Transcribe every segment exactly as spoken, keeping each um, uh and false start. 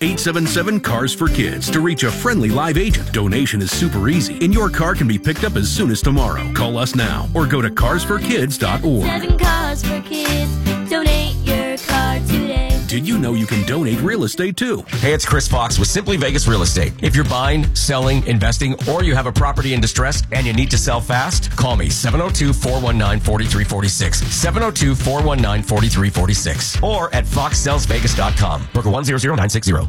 eight seven seven, cars for kids to reach a friendly live agent. Donation is super easy, and your car can be picked up as soon as tomorrow. Call us now or go to cars for kids dot org. Seven Cars for Kids. Donate your car today. Did you know you can donate real estate too? Hey, it's Chris Fox with Simply Vegas Real Estate. If you're buying, selling, investing, or you have a property in distress and you need to sell fast, call me seven oh two, four one nine, four three four six, seven oh two, four one nine, four three four six, or at fox sells vegas dot com. Broker one zero zero nine six zero.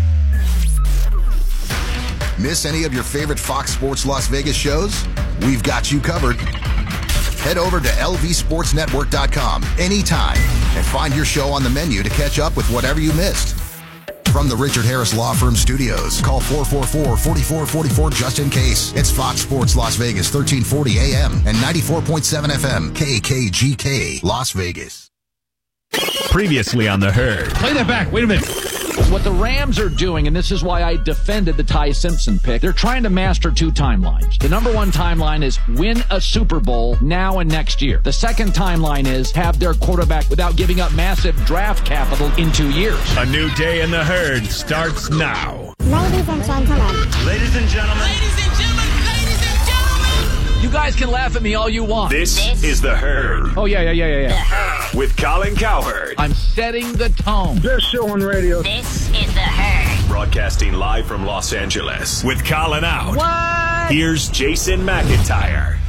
Miss any of your favorite Fox Sports Las Vegas shows? We've got you covered. Head over to L V sports network dot com anytime and find your show on the menu to catch up with whatever you missed. From the Richard Harris Law Firm Studios, call four four four, four four four four just in case. It's Fox Sports Las Vegas, thirteen forty A M and ninety-four point seven F M, K K G K, Las Vegas. Previously on The Herd. Play that back. Wait a minute. What the Rams are doing, and this is why I defended the Ty Simpson pick, they're trying to master two timelines. The number one timeline is win a Super Bowl now and next year. The second timeline is have their quarterback without giving up massive draft capital in two years. A new day in The Herd starts now. Ladies and gentlemen. Ladies and gentlemen. Ladies and gentlemen. Ladies and gentlemen. You guys can laugh at me all you want. This, This is The Herd. Oh, yeah, yeah, yeah, yeah, yeah. With Colin Cowherd. I'm setting the tone. Best show on radio. This is The Herd. Broadcasting live from Los Angeles. With Colin out. What? Here's Jason McIntyre.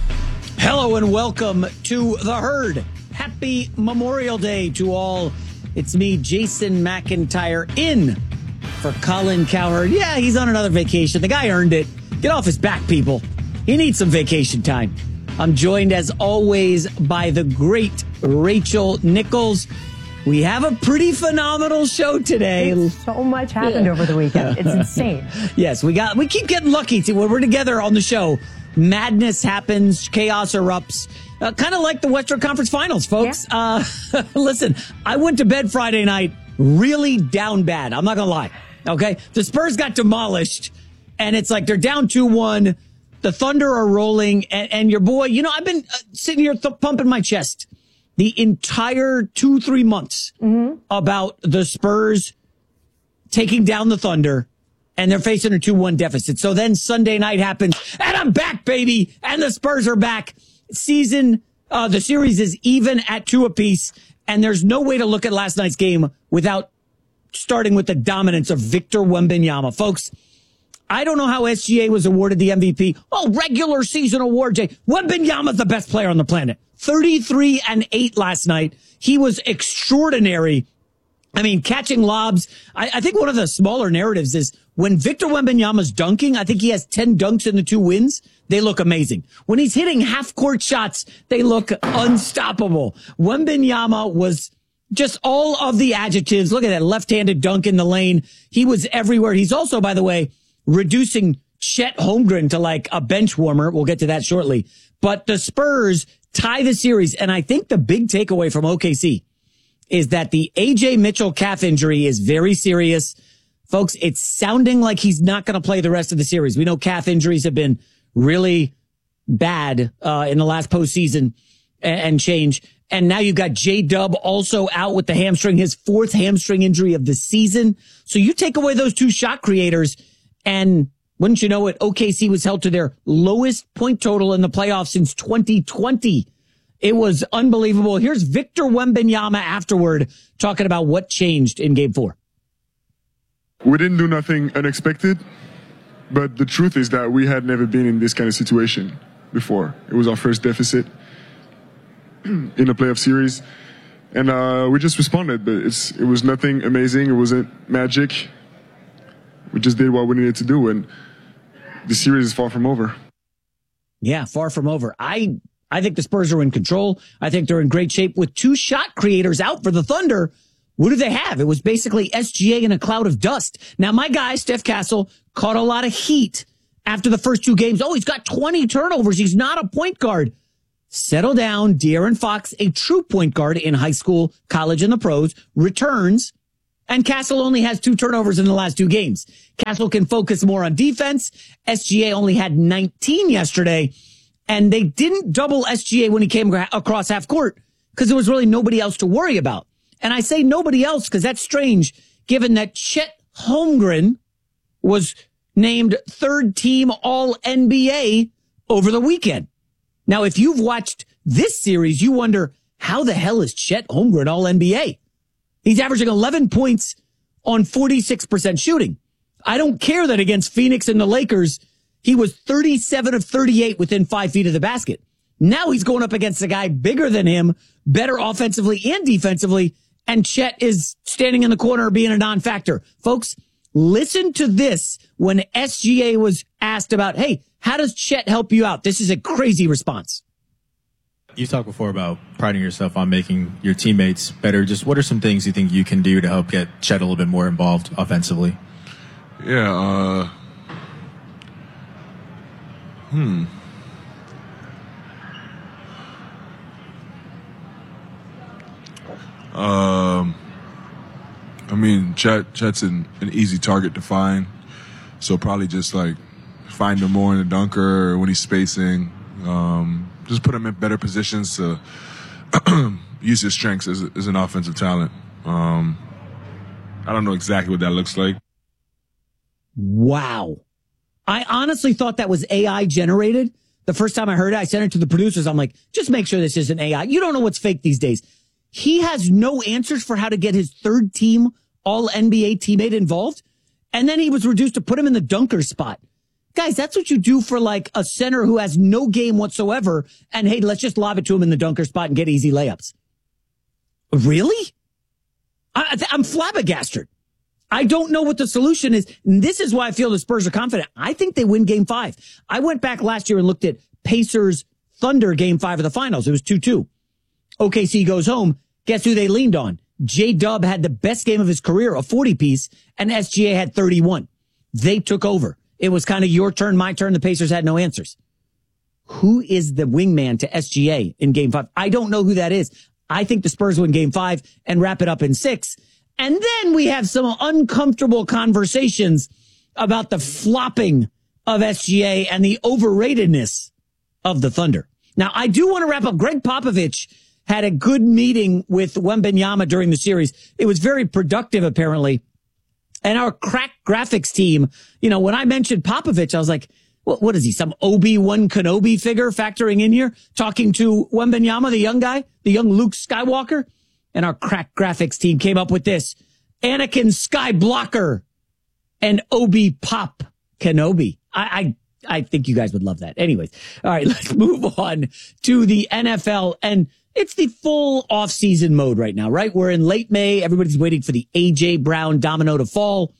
Hello and welcome to The Herd. Happy Memorial Day to all. It's me, Jason McIntyre, in for Colin Cowherd. Yeah, he's on another vacation. The guy earned it. Get off his back, people. He needs some vacation time. I'm joined, as always, by the great Rachel Nichols. We have a pretty phenomenal show today. So much happened yeah. over the weekend. It's insane. Yes, we got. We keep getting lucky. See, when we're together on the show, madness happens, chaos erupts. Uh, kind of like the Western Conference Finals, folks. Yeah. Uh, listen, I went to bed Friday night really down bad. I'm not going to lie. Okay? The Spurs got demolished, and it's like they're down two one. The Thunder are rolling, and, and your boy, you know, I've been uh, sitting here th- pumping my chest the entire two, three months mm-hmm. about the Spurs taking down the Thunder, and they're facing a two one deficit. So then Sunday night happens, and I'm back, baby, and the Spurs are back. Season, uh, the series is even at two apiece, and there's no way to look at last night's game without starting with the dominance of Victor Wembanyama. Folks, I don't know how S G A was awarded the M V P. Oh, regular season award, Jay. Wembanyama's the best player on the planet. thirty-three and eight last night. He was extraordinary. I mean, catching lobs. I, I think one of the smaller narratives is when Victor Wembanyama's dunking, I think he has ten dunks in the two wins. They look amazing. When he's hitting half-court shots, they look unstoppable. Wembanyama was just all of the adjectives. Look at that left-handed dunk in the lane. He was everywhere. He's also, by the way, reducing Chet Holmgren to like a bench warmer. We'll get to that shortly. But the Spurs tie the series. And I think the big takeaway from O K C is that the A J Mitchell calf injury is very serious. Folks, it's sounding like he's not going to play the rest of the series. We know calf injuries have been really bad uh, in the last postseason and, and change. And now you've got J-Dub also out with the hamstring, his fourth hamstring injury of the season. So you take away those two shot creators, and wouldn't you know it, O K C was held to their lowest point total in the playoffs since twenty twenty. It was unbelievable. Here's Victor Wembanyama afterward talking about what changed in game four. We didn't do nothing unexpected, but the truth is that we had never been in this kind of situation before. It was our first deficit in a playoff series, and uh, we just responded. But it's it was nothing amazing. It wasn't magic. We just did what we needed to do, and the series is far from over. Yeah, far from over. I I think the Spurs are in control. I think they're in great shape with two shot creators out for the Thunder. What do they have? It was basically S G A in a cloud of dust. Now, my guy, Steph Castle, caught a lot of heat after the first two games. Oh, he's got twenty turnovers. He's not a point guard. Settle down. De'Aaron Fox, a true point guard in high school, college, and the pros, returns. And Castle only has two turnovers in the last two games. Castle can focus more on defense. S G A only had nineteen yesterday. And they didn't double S G A when he came across half court because there was really nobody else to worry about. And I say nobody else because that's strange, given that Chet Holmgren was named third team All N B A over the weekend. Now, if you've watched this series, you wonder, how the hell is Chet Holmgren All N B A? He's averaging eleven points on forty-six percent shooting. I don't care that against Phoenix and the Lakers, he was thirty-seven of thirty-eight within five feet of the basket. Now he's going up against a guy bigger than him, better offensively and defensively, and Chet is standing in the corner being a non-factor. Folks, listen to this when S G A was asked about, hey, how does Chet help you out? This is a crazy response. You talked before about priding yourself on making your teammates better. Just what are some things you think you can do to help get Chet a little bit more involved offensively? Yeah, uh, hmm. Um, I mean, Chet, Chet's an, an easy target to find. So probably just like find him more in the dunker or when he's spacing. Um, just put him in better positions to use his strengths as, as an offensive talent. Um, I don't know exactly what that looks like. Wow. I honestly thought that was A I generated. The first time I heard it, I sent it to the producers. I'm like, just make sure this isn't A I. You don't know what's fake these days. He has no answers for how to get his third team All N B A teammate involved. And then he was reduced to put him in the dunker spot. Guys, that's what you do for like a center who has no game whatsoever. And hey, let's just lob it to him in the dunker spot and get easy layups. Really? I, I'm flabbergasted. I don't know what the solution is. And this is why I feel the Spurs are confident. I think they win game five. I went back last year and looked at Pacers Thunder game five of the finals. It was two two. O K C goes home. Guess who they leaned on? J-Dub had the best game of his career, a forty piece, and S G A had thirty-one. They took over. It was kind of your turn, my turn. The Pacers had no answers. Who is the wingman to S G A in game five? I don't know who that is. I think the Spurs win game five and wrap it up in six. And then we have some uncomfortable conversations about the flopping of S G A and the overratedness of the Thunder. Now, I do want to wrap up. Greg Popovich had a good meeting with Wembanyama during the series. It was very productive, apparently. And our crack graphics team, you know, when I mentioned Popovich, I was like, what, what is he, some Obi-Wan Kenobi figure factoring in here, talking to Wembanyama, the young guy, the young Luke Skywalker? And our crack graphics team came up with this: Anakin Skyblocker and Obi Pop Kenobi. I, I, I think you guys would love that. Anyways, all right, let's move on to the N F L. And it's the full off-season mode right now, right? We're in late May. Everybody's waiting for the A J Brown domino to fall.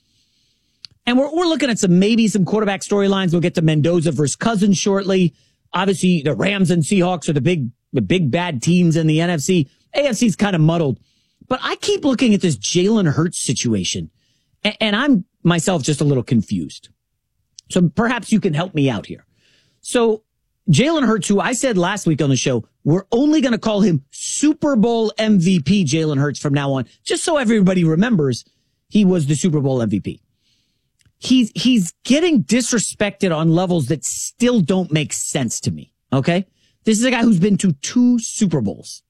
And we're, we're looking at some, maybe some quarterback storylines. We'll get to Mendoza versus Cousins shortly. Obviously, the Rams and Seahawks are the big, the big bad teams in the N F C. A F C's kind of muddled. But I keep looking at this Jalen Hurts situation, and, and I'm myself just a little confused. So perhaps you can help me out here. So Jalen Hurts, who I said last week on the show, we're only going to call him Super Bowl M V P Jalen Hurts from now on, just so everybody remembers he was the Super Bowl M V P. He's, he's getting disrespected on levels that still don't make sense to me. Okay. This is a guy who's been to two Super Bowls.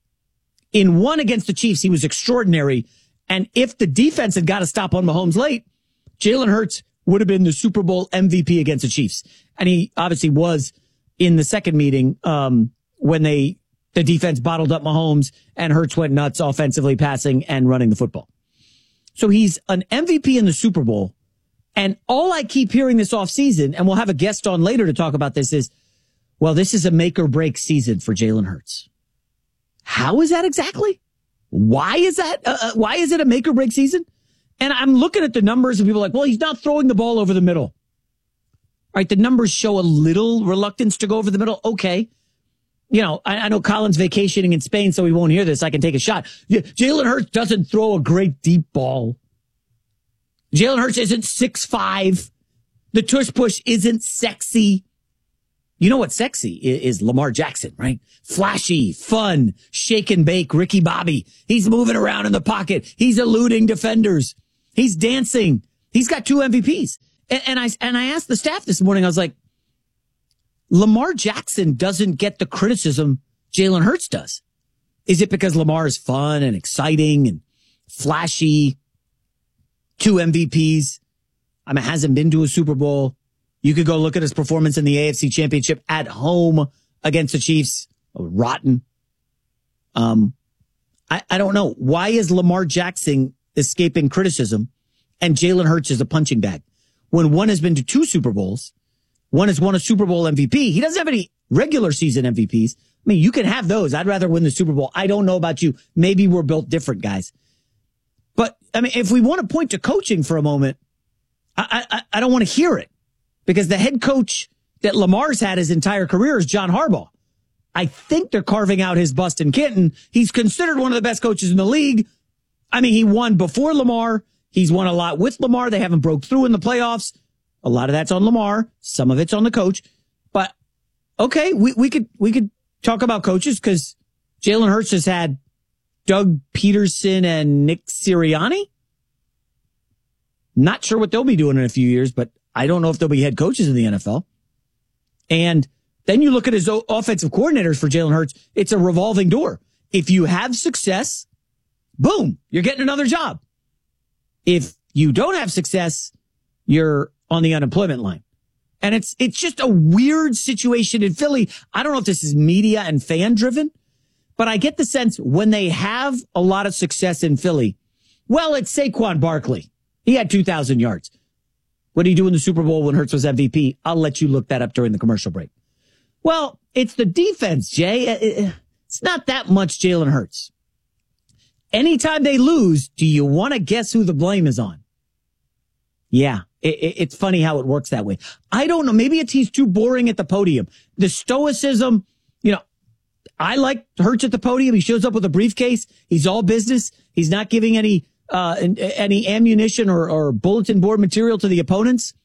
In one against the Chiefs, he was extraordinary. And if the defense had got a stop on Mahomes late, Jalen Hurts would have been the Super Bowl M V P against the Chiefs. And he obviously was in the second meeting, um, when they, the defense bottled up Mahomes and Hurts went nuts offensively, passing and running the football. So he's an M V P in the Super Bowl. And all I keep hearing this offseason, and we'll have a guest on later to talk about this, is, well, this is a make or break season for Jalen Hurts. How is that exactly? Why is that? Uh, why is it a make or break season? And I'm looking at the numbers and people are like, well, he's not throwing the ball over the middle. All right. The numbers show a little reluctance to go over the middle. Okay. You know, I, I know Colin's vacationing in Spain, so he won't hear this. I can take a shot. Jalen Hurts doesn't throw a great deep ball. Jalen Hurts isn't six five. The tush push isn't sexy. You know what's sexy is Lamar Jackson, right? Flashy, fun, shake and bake, Ricky Bobby. He's moving around in the pocket. He's eluding defenders. He's dancing. He's got two M V Ps. And, and I and I asked the staff this morning, I was like, Lamar Jackson doesn't get the criticism Jalen Hurts does. Is it because Lamar is fun and exciting and flashy? two M V Ps. I mean, hasn't been to a Super Bowl. You could go look at his performance in the A F C Championship at home against the Chiefs. Oh, rotten. Um, I, I don't know. Why is Lamar Jackson escaping criticism and Jalen Hurts is a punching bag when one has been to two Super Bowls? One has won a Super Bowl M V P. He doesn't have any regular season M V Ps. I mean, you can have those. I'd rather win the Super Bowl. I don't know about you. Maybe we're built different, guys. But, I mean, if we want to point to coaching for a moment, I, I, I don't want to hear it because the head coach that Lamar's had his entire career is John Harbaugh. I think they're carving out his bust in Canton. He's considered one of the best coaches in the league. I mean, he won before Lamar. He's won a lot with Lamar. They haven't broke through in the playoffs. A lot of that's on Lamar. Some of it's on the coach. But, okay, we, we could we could talk about coaches because Jalen Hurts has had Doug Peterson and Nick Sirianni. Not sure what they'll be doing in a few years, but I don't know if they'll be head coaches in the N F L. And then you look at his offensive coordinators for Jalen Hurts. It's a revolving door. If you have success, boom, you're getting another job. If you don't have success, you're on the unemployment line. And it's it's just a weird situation in Philly. I don't know if this is media and fan driven, but I get the sense when they have a lot of success in Philly, well, it's Saquon Barkley. He had two thousand yards. What did he do in the Super Bowl when Hurts was M V P? I'll let you look that up during the commercial break. Well, it's the defense, Jay. It's not that much Jalen Hurts. Anytime they lose, do you want to guess who the blame is on? Yeah, it, it, it's funny how it works that way. I don't know. Maybe it's he's too boring at the podium. The stoicism, you know, I like Hurts at the podium. He shows up with a briefcase. He's all business. He's not giving any uh, any ammunition or, or bulletin board material to the opponents.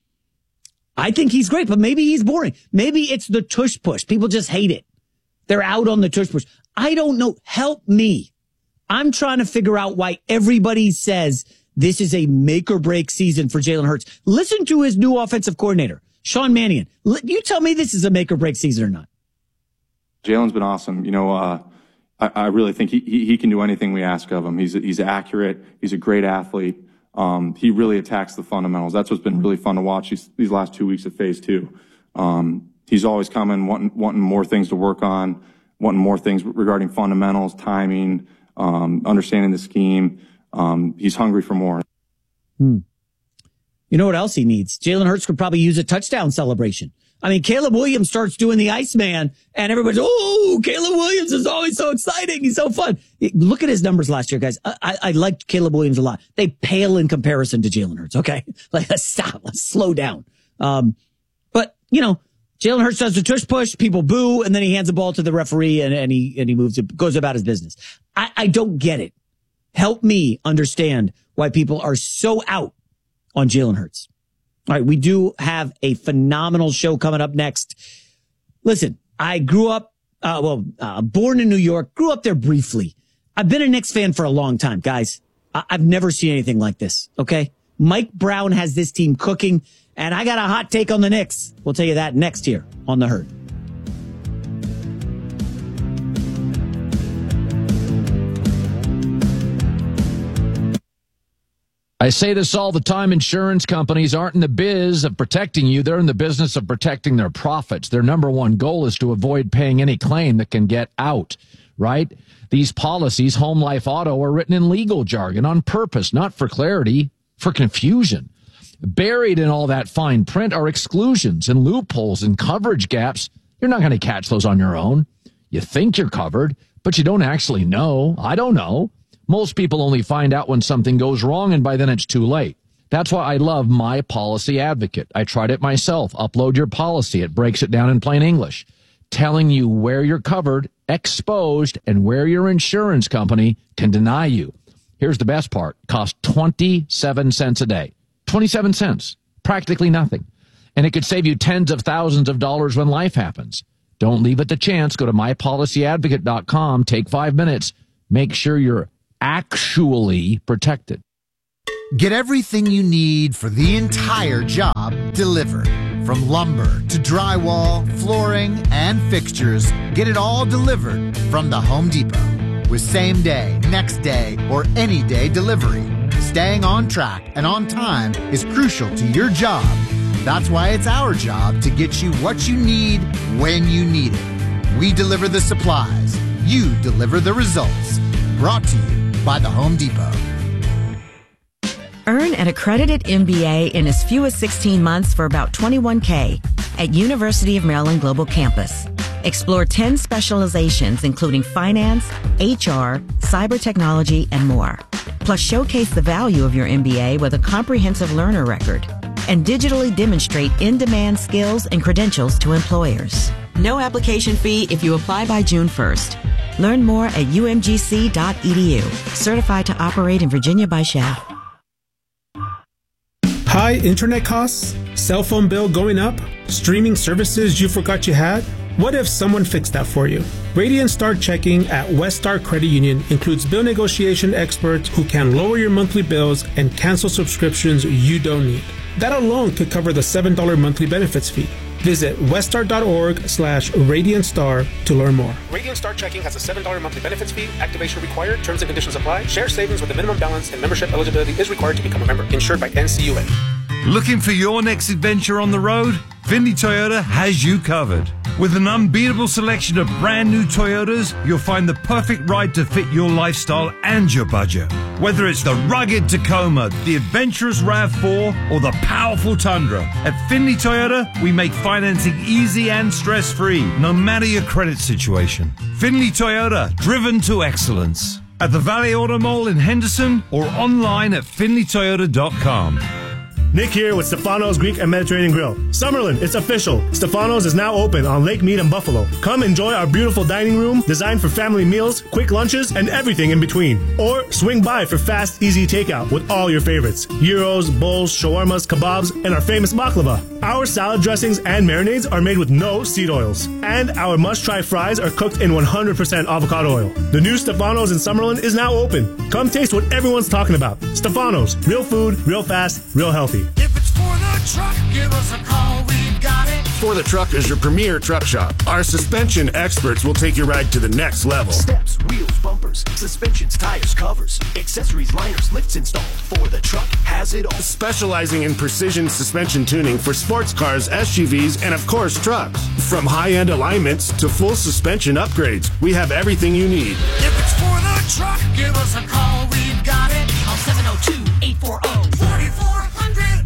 I think he's great, but maybe he's boring. Maybe it's the tush push. People just hate it. They're out on the tush push. I don't know. Help me. I'm trying to figure out why everybody says this is a make or break season for Jalen Hurts. Listen to his new offensive coordinator, Sean Mannion. You tell me this is a make or break season or not. Jalen's been awesome. You know, uh, I, I really think he, he, he can do anything we ask of him. He's, he's accurate. He's a great athlete. Um, he really attacks the fundamentals. That's what's been really fun to watch these, these last two weeks of phase two. Um, he's always coming, wanting, wanting more things to work on, wanting more things regarding fundamentals, timing, um, understanding the scheme. Um, he's hungry for more. Hmm. You know what else he needs? Jalen Hurts could probably use a touchdown celebration. I mean, Caleb Williams starts doing the Iceman, and everybody's, oh, Caleb Williams is always so exciting. He's so fun. Look at his numbers last year, guys. I, I, I liked Caleb Williams a lot. They pale in comparison to Jalen Hurts, okay? Like, let's stop. Let's slow down. Um, but, you know, Jalen Hurts does the tush push, people boo, and then he hands the ball to the referee, and, and he and he moves, goes about his business. I, I don't get it. Help me understand why people are so out on Jalen Hurts. All right, we do have a phenomenal show coming up next. Listen, I grew up, uh, well, uh, born in New York, grew up there briefly. I've been a Knicks fan for a long time, guys. I- I've never seen anything like this, okay? Mike Brown has this team cooking, and I got a hot take on the Knicks. We'll tell you that next here on The Herd. I say this all the time. Insurance companies aren't in the biz of protecting you. They're in the business of protecting their profits. Their number one goal is to avoid paying any claim that can get out, right? These policies, home, life, auto, are written in legal jargon on purpose, not for clarity, for confusion. Buried in all that fine print are exclusions and loopholes and coverage gaps. You're not going to catch those on your own. You think you're covered, but you don't actually know. I don't know. Most people only find out when something goes wrong, and by then it's too late. That's why I love My Policy Advocate. I tried it myself. Upload your policy. It breaks it down in plain English, telling you where you're covered, exposed, and where your insurance company can deny you. Here's the best part. Costs twenty-seven cents a day. twenty-seven cents. Practically nothing. And it could save you tens of thousands of dollars when life happens. Don't leave it to chance. Go to my policy advocate dot com. Take five minutes. Make sure you're actually protected. Get everything you need for the entire job delivered. From lumber to drywall, flooring, and fixtures, get it all delivered from the Home Depot. With same day, next day, or any day delivery. Stay staying on track and on time is crucial to your job. That's why it's our job to get you what you need when you need it. We deliver the supplies. You deliver the results. Brought to you by the Home Depot. Earn an accredited M B A in as few as sixteen months for about twenty-one thousand dollars at University of Maryland Global Campus. Explore ten specializations including finance, H R, cyber technology, and more. Plus showcase the value of your M B A with a comprehensive learner record and digitally demonstrate in-demand skills and credentials to employers. No application fee if you apply by June first. Learn more at u m g c dot e d u. Certified to operate in Virginia by S H A F. High internet costs? Cell phone bill going up? Streaming services you forgot you had? What if someone fixed that for you? Radiant Star Checking at West Star Credit Union includes bill negotiation experts who can lower your monthly bills and cancel subscriptions you don't need. That alone could cover the seven dollars monthly benefits fee. Visit weststar.org slash Radiant Star to learn more. Radiant Star Checking has a seven dollars monthly benefits fee. Activation required. Terms and conditions apply. Share savings with a minimum balance and membership eligibility is required to become a member. Insured by N C U A. Looking for your next adventure on the road? Findlay Toyota has you covered. With an unbeatable selection of brand new Toyotas, you'll find the perfect ride to fit your lifestyle and your budget. Whether it's the rugged Tacoma, the adventurous RAV four, or the powerful Tundra, at Findlay Toyota, we make financing easy and stress-free, no matter your credit situation. Findlay Toyota, driven to excellence. At the Valley Auto Mall in Henderson or online at findlay toyota dot com. Nick here with Stefano's Greek and Mediterranean Grill. Summerlin, it's official. Stefano's is now open on Lake Mead and Buffalo. Come enjoy our beautiful dining room designed for family meals, quick lunches, and everything in between. Or swing by for fast, easy takeout with all your favorites. Gyros, bowls, shawarmas, kebabs, and our famous baklava. Our salad dressings and marinades are made with no seed oils. And our must-try fries are cooked in one hundred percent avocado oil. The new Stefano's in Summerlin is now open. Come taste what everyone's talking about. Stefano's, real food, real fast, real healthy. If it's for the truck, give us a call, we've got it. For the Truck is your premier truck shop. Our suspension experts will take your ride to the next level. Steps, wheels, bumpers, suspensions, tires, covers, accessories, liners, lifts installed. For the Truck has it all. Specializing in precision suspension tuning for sports cars, S U Vs, and of course trucks. From high-end alignments to full suspension upgrades, we have everything you need. If it's for the truck, give us a call, we've got it. Call seven oh two, eight four oh, four four hundred.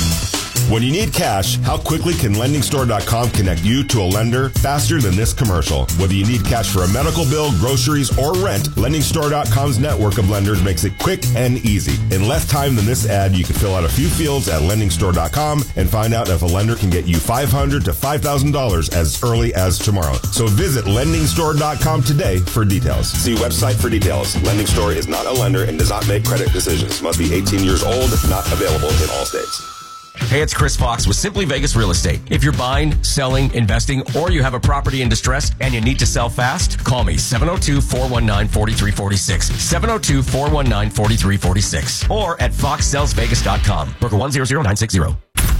When you need cash, how quickly can lending store dot com connect you to a lender faster than this commercial? Whether you need cash for a medical bill, groceries, or rent, lending store dot com's network of lenders makes it quick and easy. In less time than this ad, you can fill out a few fields at lending store dot com and find out if a lender can get you five hundred dollars to five thousand dollars as early as tomorrow. So visit lending store dot com today for details. See website for details. Lending Store is not a lender and does not make credit decisions. Must be eighteen years old. Not available in all states. Hey, it's Chris Fox with Simply Vegas Real Estate. If you're buying, selling, investing, or you have a property in distress and you need to sell fast, call me seven oh two, four one nine, four three four six, seven oh two, four one nine, four three four six, or at fox sells vegas dot com. Broker one zero zero nine six zero.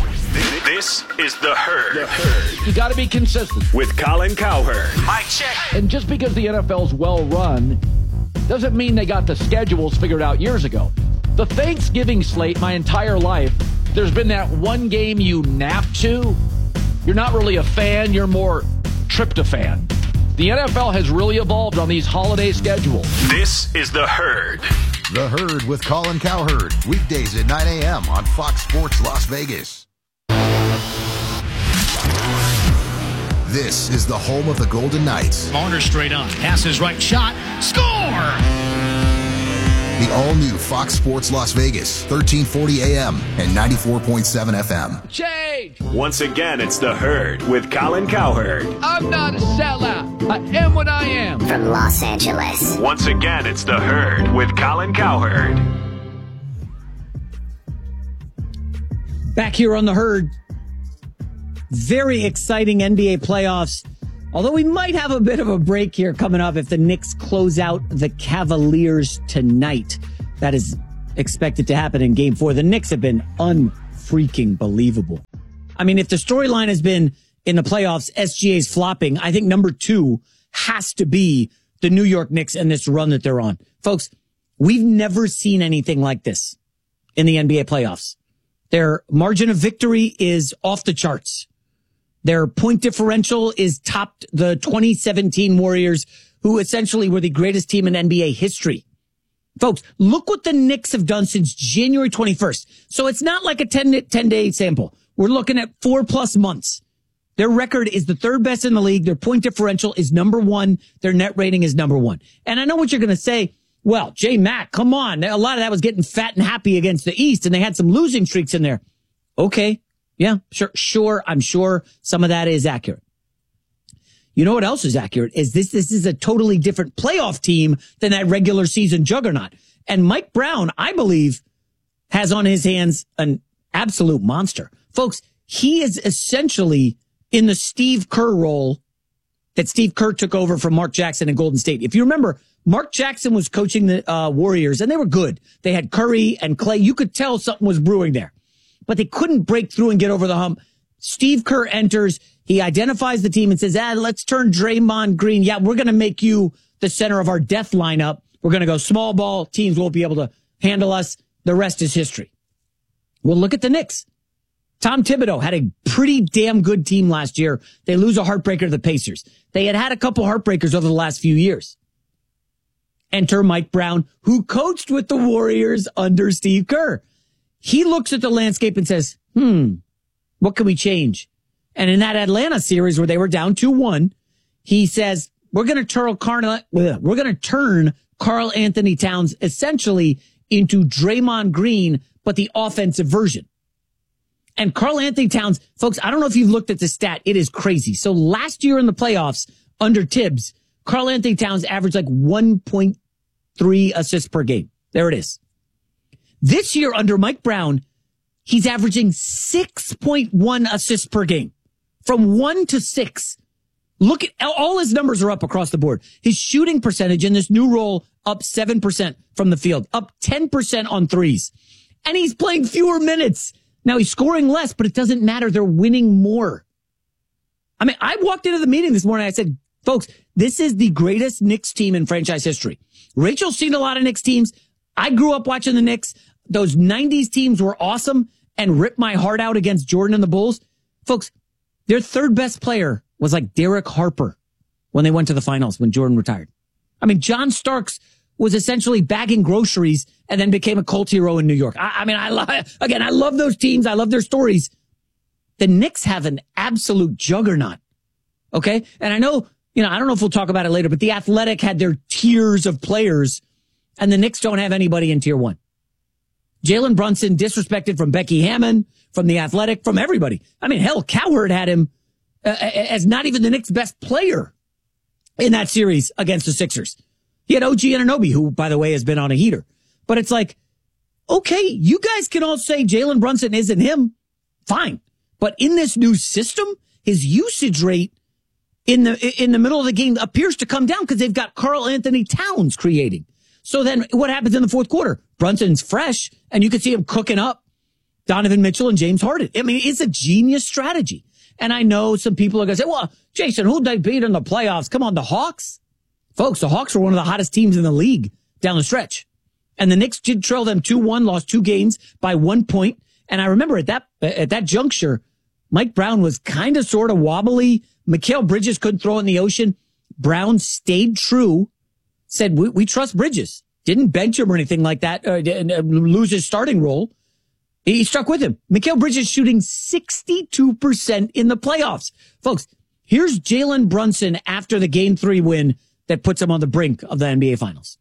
This is The Herd. The Herd. You got to be consistent. With Colin Cowherd. Mic check. And just because the N F L's well run doesn't mean they got the schedules figured out years ago. The Thanksgiving slate, my entire life, there's been that one game you nap to. You're not really a fan, you're more tryptophan. The N F L has really evolved on these holiday schedules. This is The Herd. The Herd with Colin Cowherd. Weekdays at nine a.m. on Fox Sports Las Vegas. This is the home of the Golden Knights. Marner straight on. Passes right shot. Score! The all-new Fox Sports Las Vegas, thirteen forty A M and ninety-four point seven F M. Change! Once again, it's The Herd with Colin Cowherd. I'm not a sellout. I am what I am. From Los Angeles. Once again, it's The Herd with Colin Cowherd. Back here on The Herd. Very exciting N B A playoffs. Although we might have a bit of a break here coming up if the Knicks close out the Cavaliers tonight. That is expected to happen in game four. The Knicks have been unfreaking believable. I mean, if the storyline has been in the playoffs, S G A's flopping, I think number two has to be the New York Knicks and this run that they're on. Folks, we've never seen anything like this. in the N B A playoffs. Their margin of victory is off the charts. Their point differential is topped the twenty seventeen Warriors, who essentially were the greatest team in N B A history. Folks, look what the Knicks have done since January twenty-first. So it's not like a ten-day sample. We're looking at four plus months. Their record is the third best in the league. Their point differential is number one. Their net rating is number one. And I know what you're going to say. Well, J Mac, come on. A lot of that was getting fat and happy against the East, and they had some losing streaks in there. Okay. Yeah, sure. Sure. I'm sure some of that is accurate. You know what else is accurate is this, this is a totally different playoff team than that regular season juggernaut. And Mike Brown, I believe, has on his hands an absolute monster. Folks, he is essentially in the Steve Kerr role that Steve Kerr took over from Mark Jackson in Golden State. If you remember, Mark Jackson was coaching the uh, Warriors, and they were good. They had Curry and Clay. You could tell something was brewing there, but they couldn't break through and get over the hump. Steve Kerr enters. He identifies the team and says, ah, let's turn Draymond Green. Yeah, we're going to make you the center of our death lineup. We're going to go small ball. Teams won't be able to handle us. The rest is history. Well, look at the Knicks. Tom Thibodeau had a pretty damn good team last year. They lose a heartbreaker to the Pacers. They had had a couple heartbreakers over the last few years. Enter Mike Brown, who coached with the Warriors under Steve Kerr. He looks at the landscape and says, hmm, what can we change? And in that Atlanta series where they were down two one, he says, we're going to turn Carl, we're going to turn Karl Anthony Towns essentially into Draymond Green, but the offensive version. And Karl Anthony Towns, folks, I don't know if you've looked at the stat. It is crazy. So last year in the playoffs under Tibbs, Karl Anthony Towns averaged like one point three assists per game. There it is. This year under Mike Brown, he's averaging six point one assists per game. From one to six. Look at all his numbers are up across the board. His shooting percentage in this new role up seven percent from the field, up ten percent on threes. And he's playing fewer minutes. Now he's scoring less, but it doesn't matter. They're winning more. I mean, I walked into the meeting this morning. I said, folks, this is the greatest Knicks team in franchise history. Rachel's seen a lot of Knicks teams. I grew up watching the Knicks. Those nineties teams were awesome and ripped my heart out against Jordan and the Bulls. Folks, their third best player was like Derek Harper when they went to the finals when Jordan retired. I mean, John Starks was essentially bagging groceries and then became a cult hero in New York. I, I mean, I love, again, I love those teams. I love their stories. The Knicks have an absolute juggernaut. Okay. And I know, you know, I don't know if we'll talk about it later, but the Athletic had their tiers of players and the Knicks don't have anybody in tier one. Jalen Brunson disrespected from Becky Hammon, from the Athletic, from everybody. I mean, hell, Cowherd had him uh, as not even the Knicks' best player in that series against the Sixers. He had O G Anunoby, who, by the way, has been on a heater. But it's like, okay, you guys can all say Jalen Brunson isn't him. Fine. But in this new system, his usage rate in the in the middle of the game appears to come down because they've got Karl Anthony Towns creating. So then what happens in the fourth quarter? Brunson's fresh, and you can see him cooking up Donovan Mitchell and James Harden. I mean, it's a genius strategy. And I know some people are going to say, well, Jason, who'd they beat in the playoffs? Come on, the Hawks. Folks, the Hawks were one of the hottest teams in the league down the stretch. And the Knicks did trail them two one, lost two games by one point. And I remember at that at that juncture, Mike Brown was kind of sort of wobbly. Mikal Bridges couldn't throw it in the ocean. Brown stayed true, said, we, we trust Bridges. Didn't bench him or anything like that, uh, lose his starting role. He stuck with him. Mikal Bridges shooting sixty-two percent in the playoffs. Folks, here's Jalen Brunson after the game three win that puts him on the brink of the N B A Finals.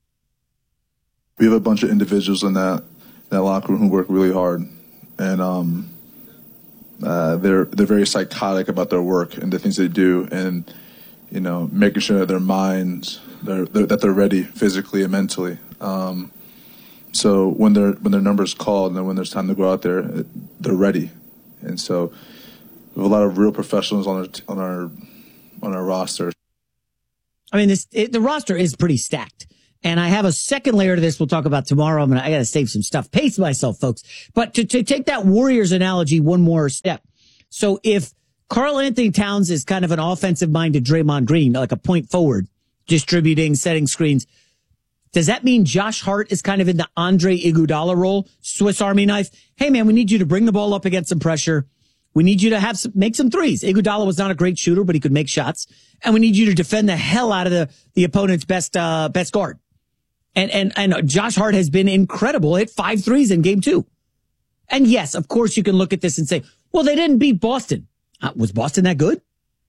We have a bunch of individuals in that that locker room who work really hard, and um, uh, they're they're very psychotic about their work and the things they do, and you know, making sure that their minds they're, they're, that they're ready physically and mentally. Um, so when their when their number's called and when there's time to go out there, they're ready. And so we have a lot of real professionals on our on our on our roster. I mean, this it, the roster is pretty stacked. And I have a second layer to this we'll talk about tomorrow. I'm gonna, I got to save some stuff. Pace myself, folks. But to, to take that Warriors analogy one more step. So if Karl Anthony Towns is kind of an offensive-minded Draymond Green, like a point forward, distributing, setting screens, Does that mean Josh Hart is kind of in the Andre Iguodala role, Swiss Army knife? Hey, man, we need you to bring the ball up against some pressure. We need you to have some, make some threes. Iguodala was not a great shooter, but he could make shots. And we need you to defend the hell out of the, the opponent's best, uh, best guard. And, and, and Josh Hart has been incredible. Hit five threes in game two. And yes, of course you can look at this and say, well, they didn't beat Boston. Uh, was Boston that good?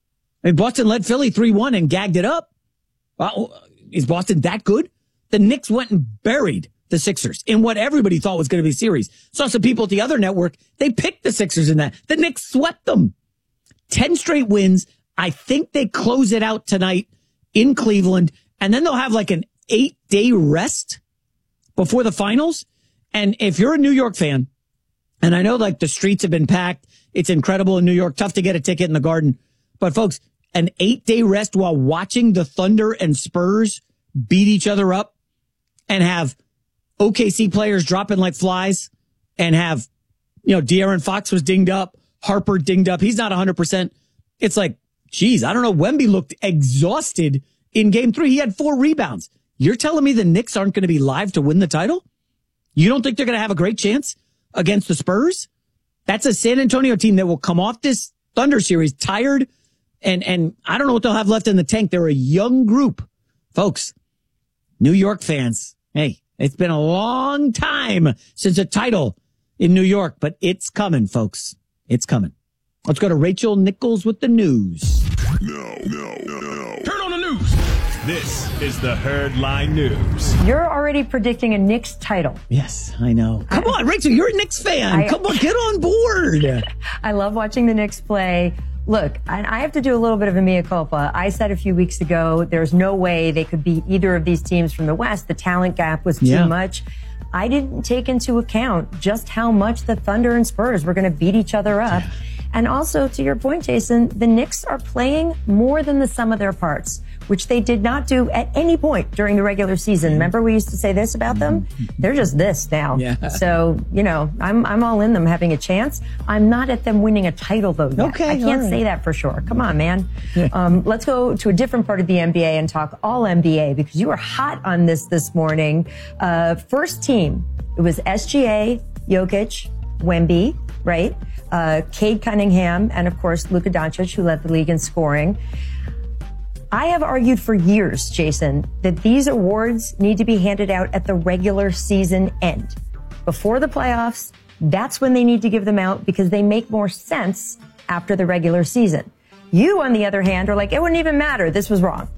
I mean, Boston led Philly three one and gagged it up. Well, is Boston that good? The Knicks went and buried the Sixers in what everybody thought was going to be a series. Saw some people at the other network. They picked the Sixers in that. The Knicks swept them. Ten straight wins. I think they close it out tonight in Cleveland, and then they'll have like an eight day rest before the finals. And if you're a New York fan, and I know like the streets have been packed, it's incredible in New York, tough to get a ticket in the Garden. But folks, an eight day rest while watching the Thunder and Spurs beat each other up and have O K C players dropping like flies and have, you know, De'Aaron Fox was dinged up, Harper dinged up. He's not one hundred percent. It's like, geez, I don't know. Wemby looked exhausted in game three. He had four rebounds. You're telling me the Knicks aren't going to be live to win the title? You don't think they're going to have a great chance against the Spurs? That's a San Antonio team that will come off this Thunder series tired. And, and I don't know what they'll have left in the tank. They're a young group. Folks, New York fans, hey, it's been a long time since a title in New York, but it's coming, folks. It's coming. Let's go to Rachel Nichols with the news. No, no, no, no. Turn on the news. This is the Herd Line News. You're already predicting a Knicks title. Yes, I know. Come on, Rachel, you're a Knicks fan. I, Come on, get on board. I love watching the Knicks play. Look, I have to do a little bit of a mea culpa. I said a few weeks ago, there's no way they could beat either of these teams from the West. The talent gap was too Yeah. much. I didn't take into account just how much the Thunder and Spurs were going to beat each other up. Yeah. And also, to your point, Jason, the Knicks are playing more than the sum of their parts, which they did not do at any point during the regular season. Remember we used to say this about them? They're just this now. Yeah. So, you know, I'm I'm all in them having a chance. I'm not at them winning a title, though, yet. Okay, I can't right. say that for sure. Come on, man. Yeah. Um, let's go to a different part of the N B A and talk all N B A, because you were hot on this this morning. Uh, first team, it was S G A, Jokic, Wemby, right? Uh, Cade Cunningham, and of course, Luka Doncic, who led the league in scoring. I have argued for years, Jason, that these awards need to be handed out at the regular season end. Before the playoffs, that's when they need to give them out, because they make more sense after the regular season. You, on the other hand, are like, it wouldn't even matter. This was wrong.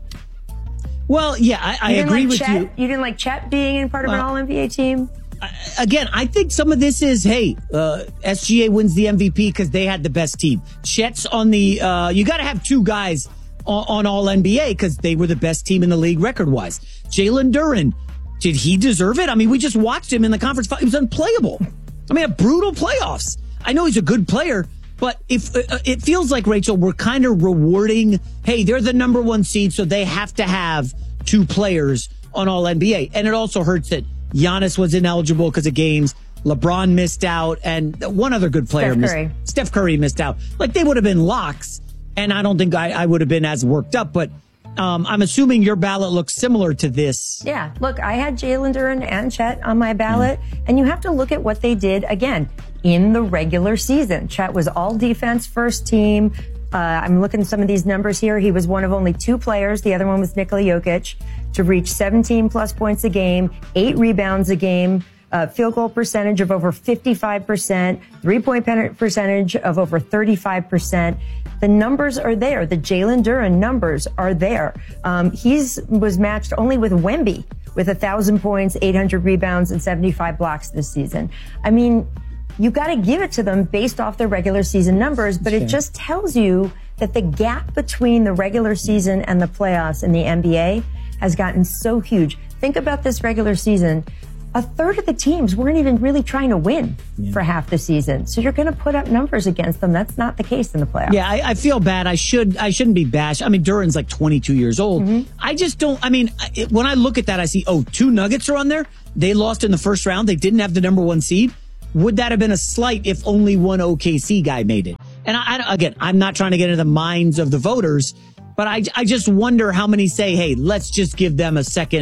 Well, yeah, I, I you agree like with Chet? you. You didn't like Chet being in part of Well, an all N B A team? Again, I think some of this is, hey, uh, S G A wins the M V P because they had the best team. Chet's on the, uh, you got to have two guys on, on all N B A because they were the best team in the league record-wise. Jalen Duren, did he deserve it? I mean, we just watched him in the conference. He was unplayable. I mean, a brutal playoffs. I know he's a good player, but if uh, it feels like, Rachel, we're kind of rewarding, hey, they're the number one seed, so they have to have two players on all N B A. And it also hurts that Giannis was ineligible because of games. LeBron missed out, and one other good player, Steph Curry. missed, Steph Curry missed out. Like, they would have been locks, and I don't think I, I would have been as worked up, but um, I'm assuming your ballot looks similar to this. Yeah, look, I had Jalen Duren and Chet on my ballot, mm. and you have to look at what they did, again, in the regular season. Chet was all defense first team. Uh, I'm looking at some of these numbers here. He was one of only two players, the other one was Nikola Jokic, to reach seventeen plus points a game, eight rebounds a game, uh, field goal percentage of over fifty-five percent, three-point percentage of over thirty-five percent. The numbers are there. The Jalen Duren numbers are there. Um, he's was matched only with Wemby with one thousand points, eight hundred rebounds, and seventy-five blocks this season. I mean, you got to give it to them based off their regular season numbers, but Sure. it just tells you that the gap between the regular season and the playoffs in the N B A has gotten so huge. Think about this regular season. A third of the teams weren't even really trying to win yeah. for half the season. So you're going to put up numbers against them. That's not the case in the playoffs. Yeah, I, I feel bad. I should, I shouldn't be bashed. I mean, Duren's like twenty-two years old. Mm-hmm. I just don't, I mean, it, when I look at that, I see, oh, two Nuggets are on there. They lost in the first round. They didn't have the number one seed. Would that have been a slight if only one O K C guy made it? And I, I, again, I'm not trying to get into the minds of the voters, but I, I just wonder how many say, hey, let's just give them a second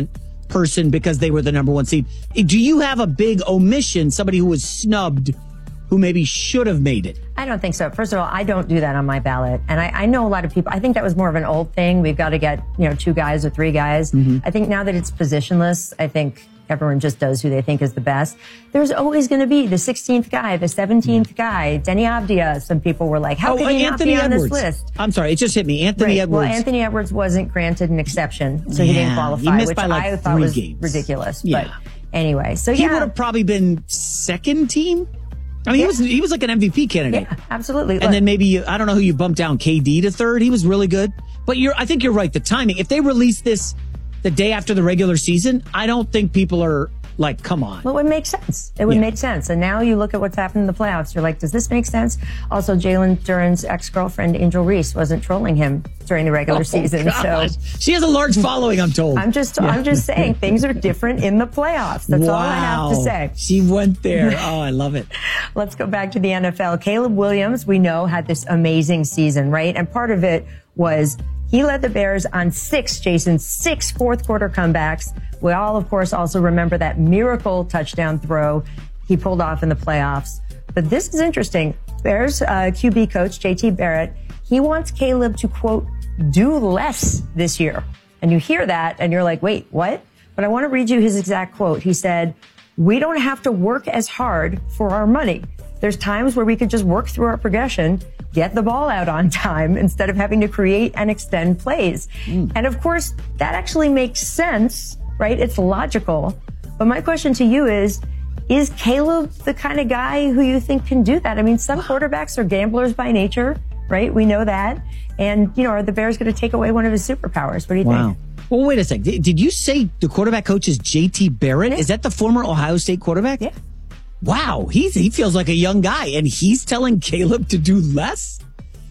person because they were the number one seed. Do you have a big omission, somebody who was snubbed who maybe should have made it? I don't think so. First of all, I don't do that on my ballot. And I, I know a lot of people, I think that was more of an old thing. We've got to get, you know, two guys or three guys. Mm-hmm. I think now that it's positionless, I think everyone just does who they think is the best. There's always going to be the sixteenth guy, the seventeenth guy, Denny Avdia. Some people were like, how oh, could he Anthony not be Edwards. on this list? I'm sorry, it just hit me. Anthony right. Edwards. Well, Anthony Edwards wasn't granted an exception, so he Yeah, didn't qualify, he missed which by like I thought three was games. ridiculous. Yeah. But anyway, so he yeah. would have probably been second team. I mean, Yeah. he was he was like an M V P candidate. Yeah, absolutely. And Look, then maybe you, I don't know who you bumped down K D to third. He was really good. But you're I think you're right. The timing. If they release this the day after the regular season, I don't think people are like, come on. Well, it would make sense. It would Yeah. make sense. And now you look at what's happened in the playoffs. You're like, does this make sense? Also, Jalen Duren's ex-girlfriend, Angel Reese, wasn't trolling him during the regular Oh, season. gosh. So She has a large following, I'm told. I'm just, Yeah. I'm just saying things are different in the playoffs. That's wow. all I have to say. She went there. Oh, I love it. Let's go back to the N F L. Caleb Williams, we know, had this amazing season, right? And part of it was he led the Bears on six, Jason, six fourth quarter comebacks. We all, of course, also remember that miracle touchdown throw he pulled off in the playoffs. But this is interesting. Bears uh, Q B coach, J T Barrett, he wants Caleb to, quote, do less this year. And you hear that and you're like, wait, what? But I want to read you his exact quote. He said, we don't have to work as hard for our money. There's times where we could just work through our progression, get the ball out on time instead of having to create and extend plays. Mm. And of course, that actually makes sense, right? It's logical. But my question to you is, is Caleb the kind of guy who you think can do that? I mean, some quarterbacks are gamblers by nature, right? We know that. And, you know, are the Bears going to take away one of his superpowers? What do you wow. think? Well, wait a second. Did, did you say the quarterback coach is J T Barrett? Yeah. Is that the former Ohio State quarterback? Yeah. Wow. He's, he feels like a young guy, and he's telling Caleb to do less?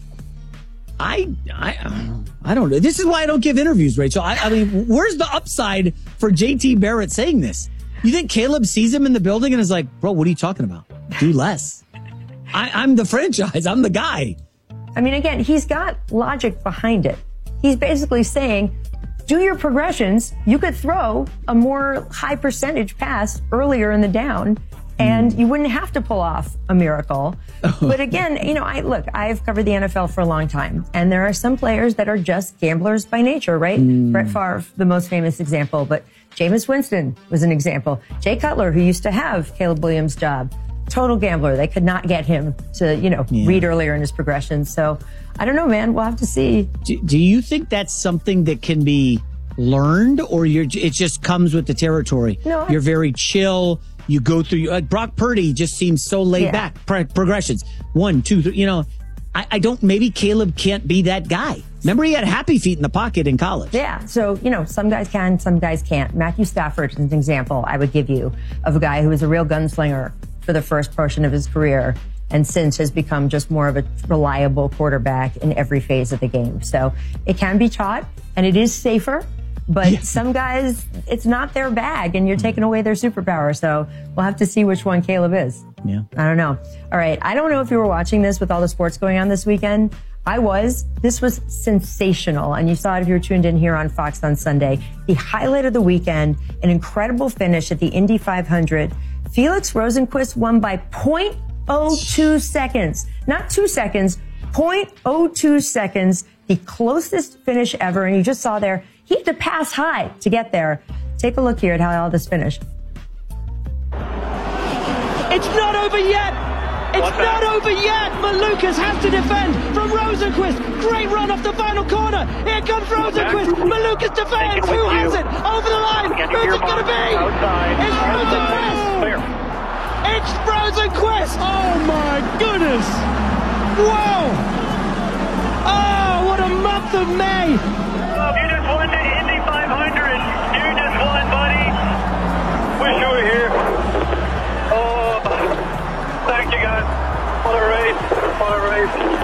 I, I, I don't know. This is why I don't give interviews, Rachel. I, I mean, where's the upside for J T Barrett saying this? You think Caleb sees him in the building and is like, bro, what are you talking about? Do less. I, I'm the franchise. I'm the guy. I mean, again, he's got logic behind it. He's basically saying, do your progressions. You could throw a more high percentage pass earlier in the down, and you wouldn't have to pull off a miracle. But again, you know, I look, I've covered the N F L for a long time, and there are some players that are just gamblers by nature, right? Mm. Brett Favre, the most famous example, but Jameis Winston was an example. Jay Cutler, who used to have Caleb Williams' job, total gambler. They could not get him to, you know, yeah. read earlier in his progression. So I don't know, man. We'll have to see. Do, do you think that's something that can be learned, or you're, it just comes with the territory? No, you're very chill. You go through, like Brock Purdy just seems so laid yeah. back. Pro- progressions. One, two, three, you know, I, I don't, maybe Caleb can't be that guy. Remember, he had happy feet in the pocket in college. Yeah. So, you know, some guys can, some guys can't. Matthew Stafford is an example I would give you of a guy who was a real gunslinger for the first portion of his career, and since has become just more of a reliable quarterback in every phase of the game. So it can be taught, and it is safer. But yeah. some guys, it's not their bag, and you're taking away their superpower. So we'll have to see which one Caleb is. Yeah. I don't know. All right. I don't know if you were watching this with all the sports going on this weekend. I was. This was sensational. And you saw it if you were tuned in here on Fox on Sunday. The highlight of the weekend, an incredible finish at the Indy five hundred. Felix Rosenqvist won by zero point zero two seconds. Not two seconds, zero point zero two seconds. The closest finish ever. And you just saw there, he had to pass high to get there. Take a look here at how all this finished. It's not over yet. It's What's not that? over yet. Malukas has to defend from Rosenqvist. Great run off the final corner. Here comes Rosenqvist. Malukas defends. Who has you. it? Over the line. Who's it going to be? Outside. It's Rosenqvist. Clear. It's Rosenqvist. Oh my goodness. Whoa. Oh, what a month of May. Oh, you just won the Indy five hundred. You just won, buddy. Wish you were here. Oh, thank you, guys. What a race. What a race.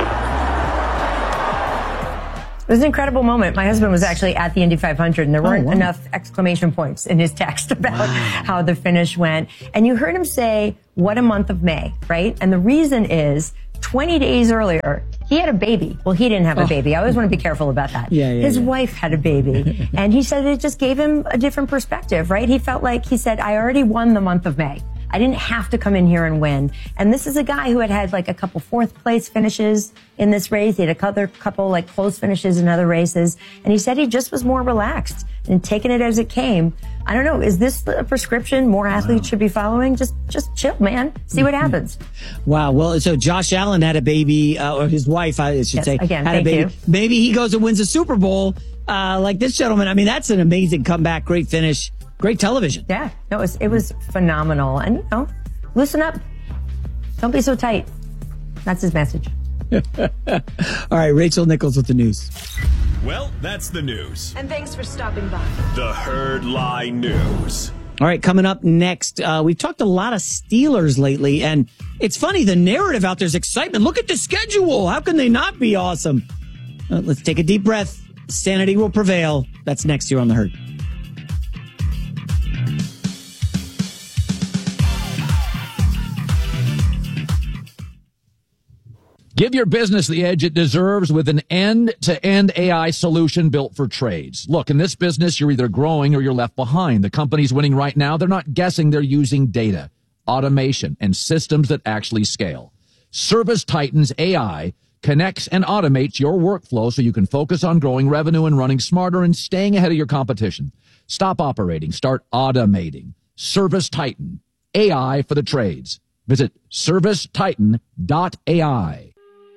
It was an incredible moment. My husband was actually at the Indy five hundred, and there weren't oh, wow. enough exclamation points in his text about wow. how the finish went. And you heard him say, what a month of May, right? And the reason is twenty days earlier, He had a baby. Well, he didn't have a baby. I always want to be careful about that. Yeah, yeah, His yeah. wife had a baby. And he said it just gave him a different perspective, right? He felt like, he said, I already won the month of May. I didn't have to come in here and win. And this is a guy who had had like a couple fourth place finishes in this race. He had a couple, couple like close finishes in other races. And he said he just was more relaxed and taking it as it came. I don't know. Is this a prescription more athletes wow. should be following? Just, just chill, man. See what happens. Wow. Well, so Josh Allen had a baby, uh, or his wife, I should yes, say, again, had thank a baby. You. Maybe he goes and wins a Super Bowl, uh, like this gentleman. I mean, that's an amazing comeback. Great finish. Great television. Yeah. No, it was, it was phenomenal. And, you know, loosen up. Don't be so tight. That's his message. All right, Rachel Nichols with the news. Well, that's the news. And thanks for stopping by. The Herd Lie News. All right, coming up next, uh, we've talked a lot of Steelers lately, and it's funny, the narrative out there is excitement. Look at the schedule. How can they not be awesome? Uh, let's take a deep breath. Sanity will prevail. That's next here on The Herd. Give your business the edge it deserves with an end-to-end A I solution built for trades. Look, in this business, you're either growing or you're left behind. The companies winning right now, they're not guessing, they're using data, automation, and systems that actually scale. Service Titan's A I connects and automates your workflow so you can focus on growing revenue and running smarter and staying ahead of your competition. Stop operating, start automating. Service Titan, A I for the trades. Visit service titan dot A I.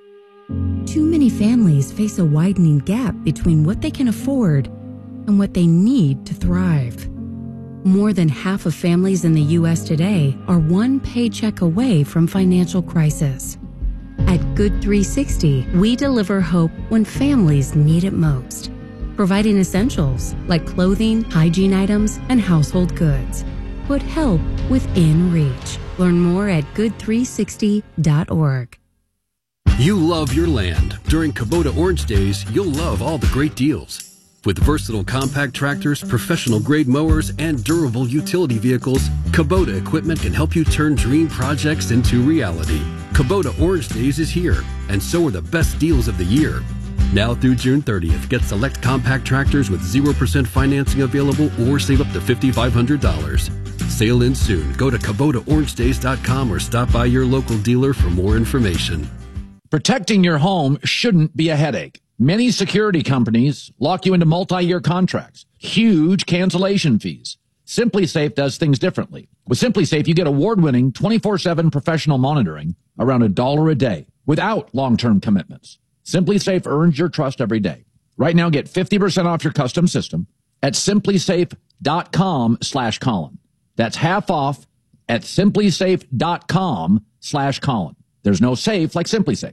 Too many families face a widening gap between what they can afford and what they need to thrive. More than half of families in the U S today are one paycheck away from financial crisis. At Good three sixty, we deliver hope when families need it most, providing essentials like clothing, hygiene items, and household goods. Put help within reach. Learn more at good three sixty dot org. You love your land. During Kubota Orange Days, you'll love all the great deals. With versatile compact tractors, professional-grade mowers, and durable utility vehicles, Kubota equipment can help you turn dream projects into reality. Kubota Orange Days is here, and so are the best deals of the year. Now through June thirtieth, get select compact tractors with zero percent financing available or save up to five thousand five hundred dollars. Sale ends soon. Go to Kubota Orange Days dot com or stop by your local dealer for more information. Protecting your home shouldn't be a headache. Many security companies lock you into multi-year contracts, huge cancellation fees. SimpliSafe does things differently. With SimpliSafe, you get award-winning twenty-four seven professional monitoring around a dollar a day without long-term commitments. SimpliSafe earns your trust every day. Right now, get fifty percent off your custom system at simplysafe dot com slash Colin. That's half off at simplysafe dot com slash Colin. There's no safe like SimpliSafe.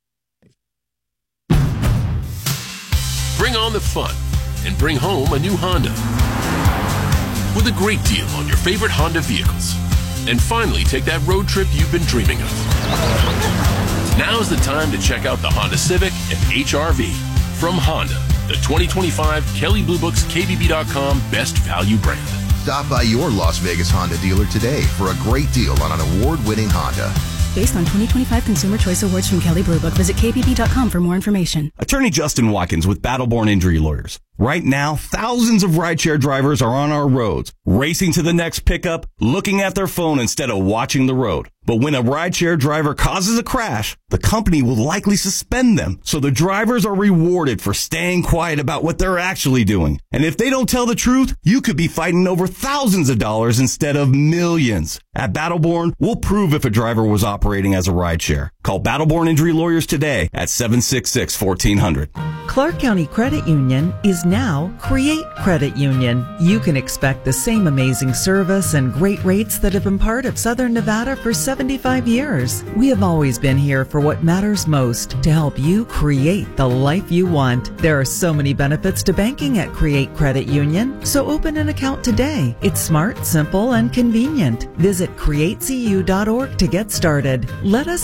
Bring on the fun and bring home a new Honda with a great deal on your favorite Honda vehicles. And finally, take that road trip you've been dreaming of. Now's the time to check out the Honda Civic and H R V from Honda, the twenty twenty-five Kelley Blue Book's K B B dot com best value brand. Stop by your Las Vegas Honda dealer today for a great deal on an award-winning Honda. Based on twenty twenty-five Consumer Choice Awards from Kelley Blue Book. Visit K B B dot com for more information. Attorney Justin Watkins with Battleborn Injury Lawyers. Right now, thousands of rideshare drivers are on our roads, racing to the next pickup, looking at their phone instead of watching the road. But when a rideshare driver causes a crash, the company will likely suspend them. So the drivers are rewarded for staying quiet about what they're actually doing. And if they don't tell the truth, you could be fighting over thousands of dollars instead of millions. At Battleborn, we'll prove if a driver was operating as a rideshare. Call Battleborn Injury Lawyers today at seven six six, one four zero zero. Clark County Credit Union is now Create Credit Union. You can expect the same amazing service and great rates that have been part of Southern Nevada for seventy-five years. We have always been here for what matters most, to help you create the life you want. There are so many benefits to banking at Create Credit Union, so open an account today. It's smart, simple, and convenient. Visit create c u dot org to get started. Let us help you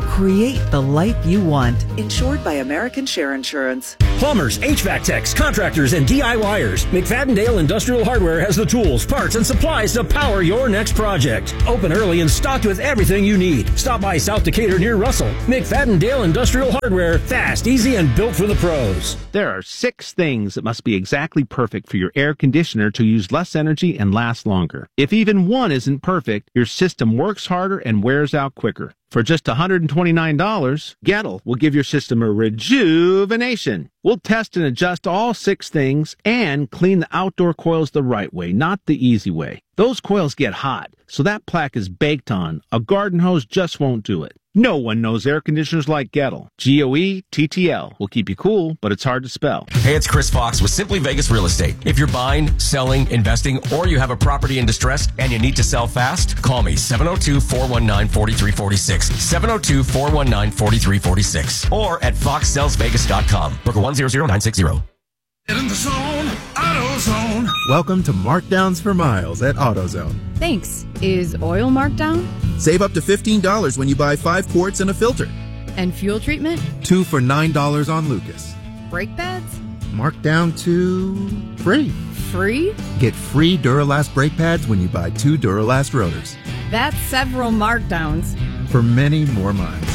create the life you want. Insured by American Share Insurance. Plumbers, H V A C techs, contractors, and DIYers. McFadden-Dale Industrial Hardware has the tools, parts, and supplies to power your next project. Open early and stocked with everything you need. Stop by South Decatur near Russell. McFadden-Dale Industrial Hardware. Fast, easy, and built for the pros. There are six things that must be exactly perfect for your air conditioner to use less energy and last longer. If even one isn't perfect, your system works harder and wears out quicker. For just one hundred twenty-nine dollars, Gettle will give your system a rejuvenation. We'll test and adjust all six things and clean the outdoor coils the right way, not the easy way. Those coils get hot, so that plaque is baked on. A garden hose just won't do it. No one knows air conditioners like Gettle. G O E T T L will keep you cool, but it's hard to spell. Hey, it's Chris Fox with Simply Vegas Real Estate. If you're buying, selling, investing, or you have a property in distress and you need to sell fast, call me seven oh two, four one nine, four three four six, seven oh two, four one nine, four three four six, or at fox sells vegas dot com. Broker one zero zero nine six zero. Get in the zone, AutoZone. Welcome to Markdowns for Miles at AutoZone. Thanks. Is oil marked down? Save up to fifteen dollars when you buy five quarts and a filter. And fuel treatment? Two for nine dollars on Lucas. Brake pads? Marked down to free. Free? Get free Duralast brake pads when you buy two Duralast rotors. That's several markdowns. For many more miles.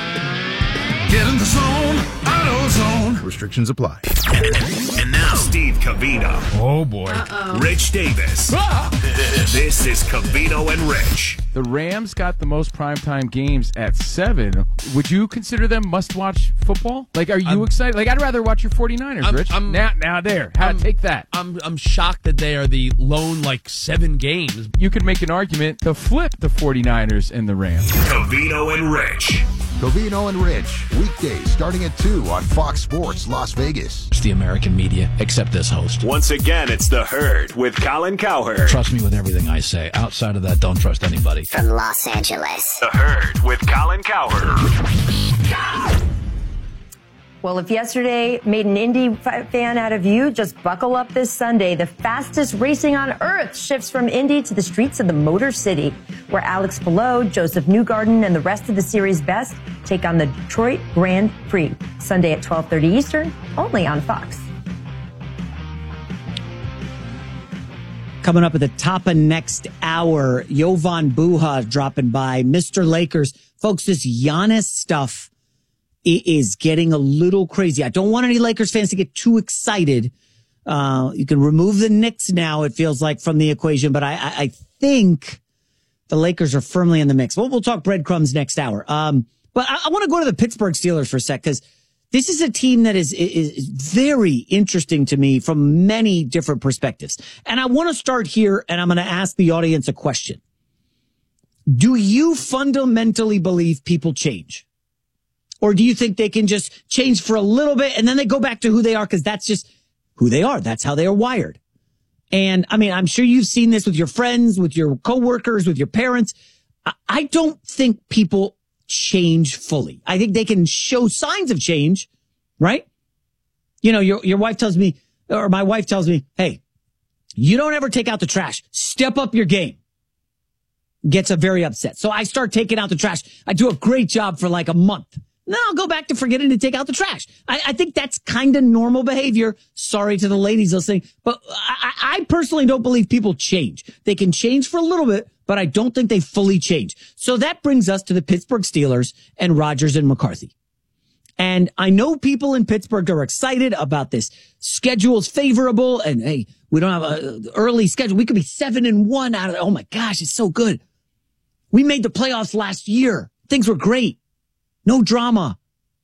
Get in the zone, AutoZone. Restrictions apply. And now, Steve Covino. Oh, boy. Uh-oh. Rich Davis. Ah! This is Covino and Rich. The Rams got the most primetime games at seven. Would you consider them must-watch football? Like, are you I'm, excited? Like, I'd rather watch your 49ers, I'm, Rich. I'm, now, now there. How to take that. I'm I'm shocked that they are the lone, like, seven games. You could make an argument to flip the 49ers and the Rams. Covino and Rich. Covino and Rich, weekdays starting at two on Fox Sports Las Vegas. It's the American media, except this host. Once again, it's The Herd with Colin Cowherd. Trust me with everything I say. Outside of that, don't trust anybody. From Los Angeles. The Herd with Colin Cowherd. Well, if yesterday made an Indy fan out of you, just buckle up this Sunday. The fastest racing on earth shifts from Indy to the streets of the Motor City, where Alex Palou, Joseph Newgarden, and the rest of the series' best take on the Detroit Grand Prix. Sunday at twelve thirty Eastern, only on Fox. Coming up at the top of next hour, Jovan Buha dropping by, Mister Lakers. Folks, this Giannis stuff is getting a little crazy. I don't want any Lakers fans to get too excited. Uh, you can remove the Knicks now, it feels like, from the equation, but I, I, I think the Lakers are firmly in the mix. We'll, we'll talk breadcrumbs next hour. Um, but I, I want to go to the Pittsburgh Steelers for a sec, because this is a team that is, is, is very interesting to me from many different perspectives. And I want to start here, and I'm going to ask the audience a question. Do you fundamentally believe people change? Or do you think they can just change for a little bit and then they go back to who they are? Because that's just who they are. That's how they are wired. And I mean, I'm sure you've seen this with your friends, with your coworkers, with your parents. I don't think people change fully. I think they can show signs of change, right? You know, your, your wife tells me, or my wife tells me, hey, you don't ever take out the trash. Step up your game. Gets very upset. So I start taking out the trash. I do a great job for like a month. Then I'll go back to forgetting to take out the trash. I, I think that's kind of normal behavior. Sorry to the ladies listening, but I, I personally don't believe people change. They can change for a little bit, but I don't think they fully change. So that brings us to the Pittsburgh Steelers and Rodgers and McCarthy. And I know people in Pittsburgh are excited about this. Schedule's favorable, and hey, we don't have an early schedule. We could be seven and one out of it. Oh my gosh, it's so good. We made the playoffs last year. Things were great. No drama.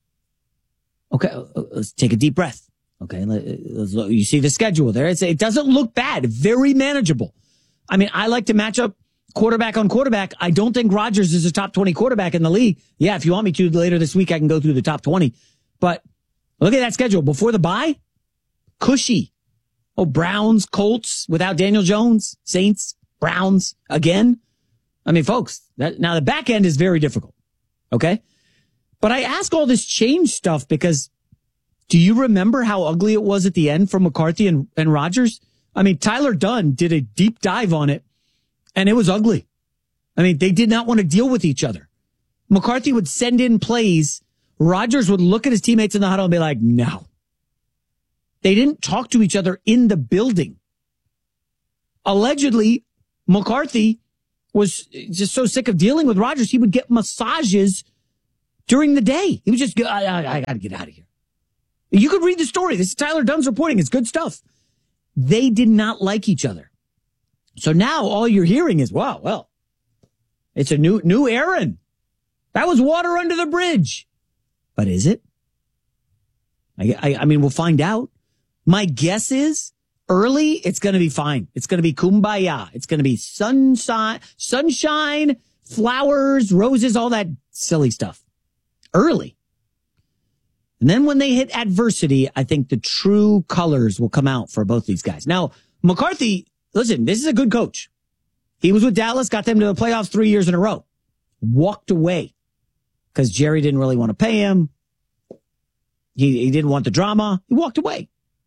Okay, let's take a deep breath. Okay, let's look. You see the schedule there. It's, it doesn't look bad. Very manageable. I mean, I like to match up quarterback on quarterback. I don't think Rodgers is a top twenty quarterback in the league. Yeah, if you want me to later this week, I can go through the top twenty. But look at that schedule. Before the bye, cushy. Oh, Browns, Colts without Daniel Jones, Saints, Browns again. I mean, folks, that, now the back end is very difficult. Okay. But I ask all this change stuff because do you remember how ugly it was at the end for McCarthy and, and Rodgers? I mean, Tyler Dunn did a deep dive on it and it was ugly. I mean, they did not want to deal with each other. McCarthy would send in plays. Rodgers would look at his teammates in the huddle and be like, no. They didn't talk to each other in the building. Allegedly, McCarthy was just so sick of dealing with Rodgers, he would get massages during the day. He was just, I, I, I got to get out of here. You could read the story. This is Tyler Dunn's reporting. It's good stuff. They did not like each other. So now all you're hearing is, wow, well, it's a new, new Aaron. That was water under the bridge. But is it? I, I, I mean, we'll find out. My guess is early, it's going to be fine. It's going to be kumbaya. It's going to be sunshine, sunshine, flowers, roses, all that silly stuff. Early. And then when they hit adversity, I think the true colors will come out for both these guys. Now, McCarthy, listen, this is a good coach. He was with Dallas, got them to the playoffs three years in a row. Walked away because Jerry didn't really want to pay him. He, he didn't want the drama. He walked away.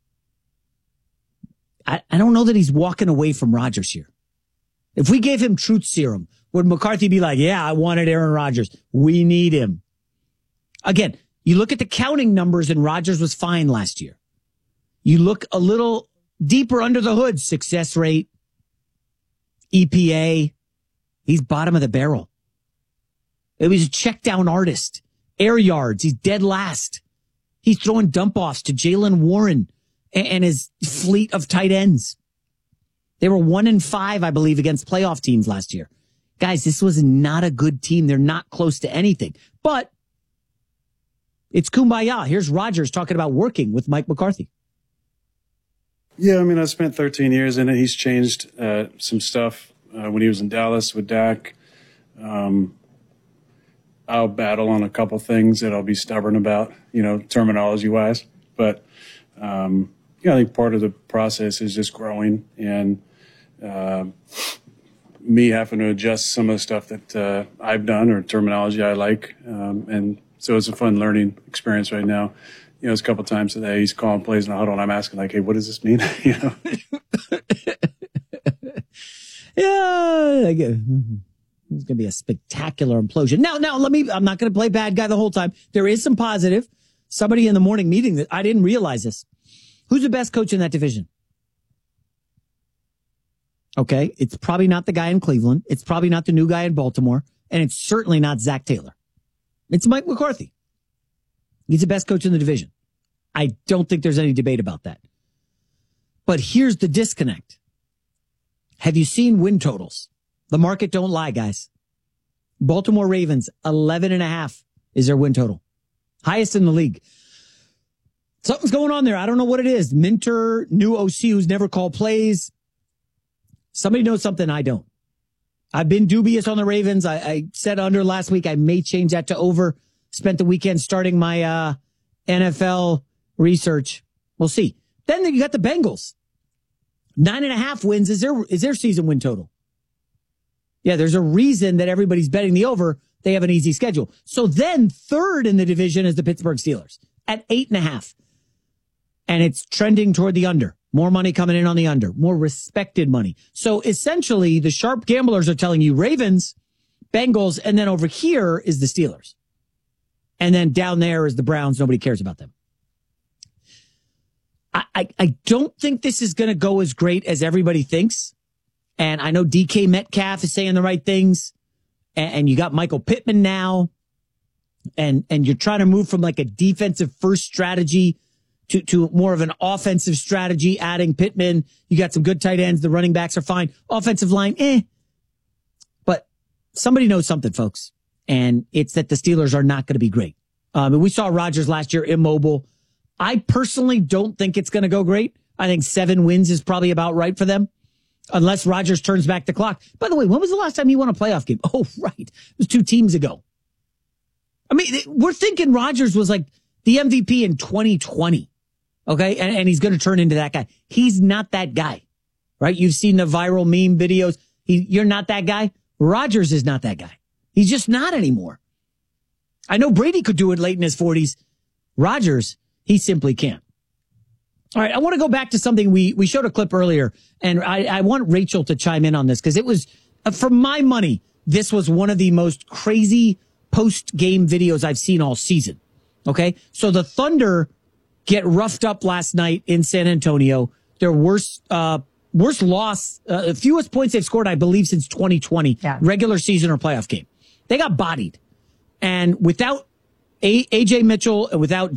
I, I don't know that he's walking away from Rodgers here. If we gave him truth serum, would McCarthy be like, yeah, I wanted Aaron Rodgers. We need him. Again, you look at the counting numbers and Rodgers was fine last year. You look a little deeper under the hood, success rate, E P A. He's bottom of the barrel. He was a check down artist. Air yards, he's dead last. He's throwing dump offs to Jaylen Warren and his fleet of tight ends. They were one and five, I believe, against playoff teams last year. Guys, this was not a good team. They're not close to anything. But it's kumbaya. Here's Rodgers talking about working with Mike McCarthy. Yeah, I mean, I spent thirteen years in it. He's changed uh, some stuff uh, when he was in Dallas with Dak. Um, I'll battle on a couple things that I'll be stubborn about, you know, terminology-wise. But, um, yeah, I think part of the process is just growing and uh, me having to adjust some of the stuff that uh, I've done or terminology I like. Um, and so it's a fun learning experience right now. You know, it's a couple times today he's calling plays in the huddle and I'm asking like, hey, what does this mean? you know? yeah. I get, it's going to be a spectacular implosion. Now, now let me, I'm not going to play bad guy the whole time. There is some positive. Somebody in the morning meeting that I didn't realize this. Who's the best coach in that division? Okay. It's probably not the guy in Cleveland. It's probably not the new guy in Baltimore. And it's certainly not Zach Taylor. It's Mike McCarthy. He's the best coach in the division. I don't think there's any debate about that. But here's the disconnect. Have you seen win totals? The market don't lie, guys. Baltimore Ravens, eleven and a half is their win total. Highest in the league. Something's going on there. I don't know what it is. Minter, new O C who's never called plays. Somebody knows something I don't. I've been dubious on the Ravens. I, I said under last week. I may change that to over. Spent the weekend starting my uh, N F L research. We'll see. Then you got the Bengals. Nine and a half wins is their, is their season win total. Yeah, there's a reason that everybody's betting the over. They have an easy schedule. So then third in the division is the Pittsburgh Steelers at eight and a half. And it's trending toward the under. More money coming in on the under. More respected money. So essentially, the sharp gamblers are telling you Ravens, Bengals, and then over here is the Steelers. And then down there is the Browns. Nobody cares about them. I, I, I don't think this is going to go as great as everybody thinks. And I know D K Metcalf is saying the right things. And, and you got Michael Pittman now. And, and you're trying to move from like a defensive first strategy to, to more of an offensive strategy, adding Pittman. You got some good tight ends. The running backs are fine. Offensive line, eh. But somebody knows something, folks. And it's that the Steelers are not going to be great. Um, and we saw Rodgers last year immobile. I personally don't think it's going to go great. I think seven wins is probably about right for them. Unless Rodgers turns back the clock. By the way, when was the last time he won a playoff game? Oh, right. It was two teams ago. I mean, we're thinking Rodgers was like the M V P in twenty twenty. Okay. And, and he's going to turn into that guy. He's not that guy, right? You've seen the viral meme videos. He, you're not that guy. Rodgers is not that guy. He's just not anymore. I know Brady could do it late in his forties. Rodgers, he simply can't. All right, I want to go back to something we, we showed a clip earlier, and I, I want Rachel to chime in on this because it was, uh, for my money, this was one of the most crazy post-game videos I've seen all season. Okay? So the Thunder get roughed up last night in San Antonio. Their worst uh, worst loss, uh, fewest points they've scored, I believe, since twenty twenty, yeah. regular season or playoff game. They got bodied. And without A- AJ Mitchell and without